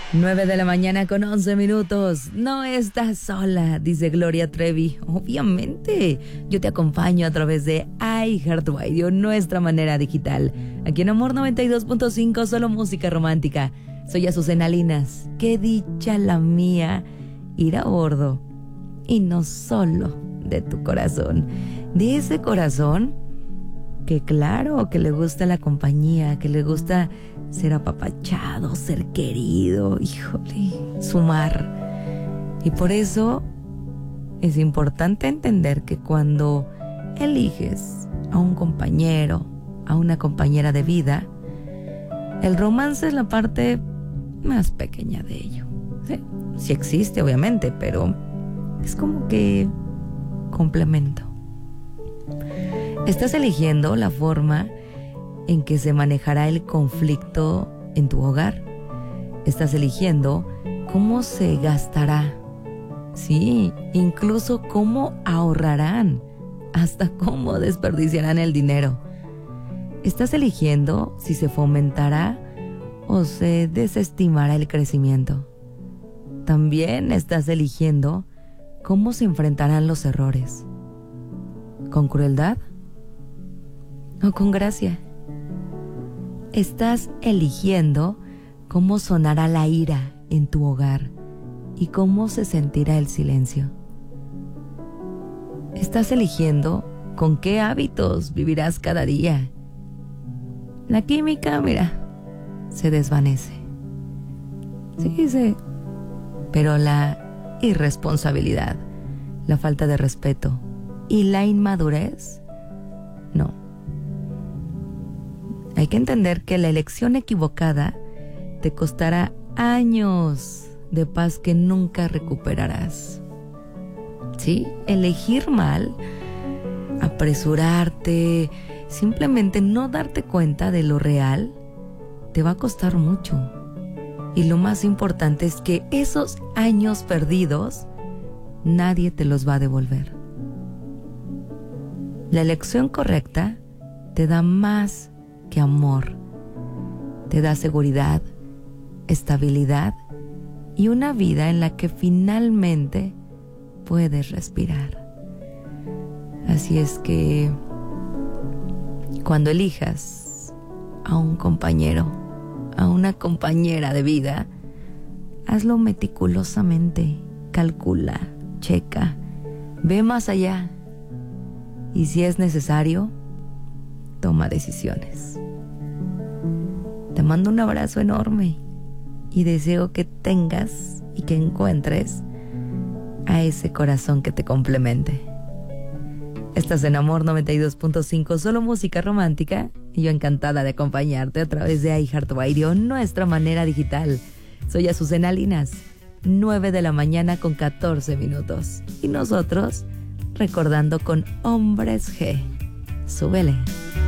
9 de la mañana con 11 minutos. No estás sola, dice Gloria Trevi. Obviamente, yo te acompaño a través de iHeartRadio, nuestra manera digital. Aquí en Amor 92.5, solo música romántica. Soy Azucena Linas. Qué dicha la mía ir a bordo. Y no solo de tu corazón. De ese corazón que claro, que le gusta la compañía, que le gusta ser apapachado, ser querido, híjole, sumar. Y por eso es importante entender que cuando eliges a un compañero, a una compañera de vida, el romance es la parte más pequeña de ello. Sí existe, obviamente, pero es como que complemento. Estás eligiendo la forma en que se manejará el conflicto en tu hogar. Estás eligiendo cómo se gastará. Sí, incluso cómo ahorrarán, hasta cómo desperdiciarán el dinero. Estás eligiendo si se fomentará o se desestimará el crecimiento. También estás eligiendo cómo se enfrentarán los errores. ¿Con crueldad o con gracia? Estás eligiendo cómo sonará la ira en tu hogar y cómo se sentirá el silencio. Estás eligiendo con qué hábitos vivirás cada día. La química, mira, se desvanece. Sí, pero la irresponsabilidad, la falta de respeto y la inmadurez, no. Hay que entender que la elección equivocada te costará años de paz que nunca recuperarás. ¿Sí? Elegir mal, apresurarte, simplemente no darte cuenta de lo real, te va a costar mucho. Y lo más importante es que esos años perdidos, nadie te los va a devolver. La elección correcta te da más que amor, te da seguridad, estabilidad y una vida en la que finalmente puedes respirar. Así es que cuando elijas a un compañero, a una compañera de vida, hazlo meticulosamente, calcula, checa, ve más allá y si es necesario, toma decisiones. Te mando un abrazo enorme y deseo que tengas y que encuentres a ese corazón que te complemente. Estás en Amor 92.5, solo música romántica, y yo encantada de acompañarte a través de iHeartRadio, nuestra manera digital. Soy Azucena Linas, 9 de la mañana con 14 minutos. Y nosotros recordando con Hombres G. Súbele.